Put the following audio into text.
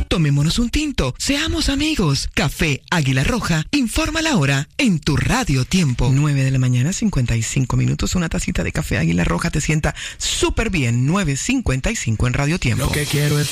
Tomémonos un tinto, seamos amigos. Café Águila Roja, informa la hora en tu Radio Tiempo. 9:55 a.m. Una tacita de café Águila Roja te sienta súper bien. 9:55 en Radio Tiempo. Lo que quiero es